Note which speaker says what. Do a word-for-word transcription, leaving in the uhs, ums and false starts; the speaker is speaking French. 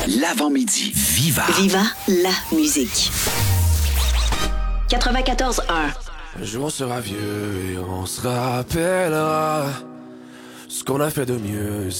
Speaker 1: L'avant-midi. Viva.
Speaker 2: Viva la musique. quatre-vingt-quatorze un.
Speaker 3: Un jour on sera vieux et on se rappellera ce qu'on a fait de mieux.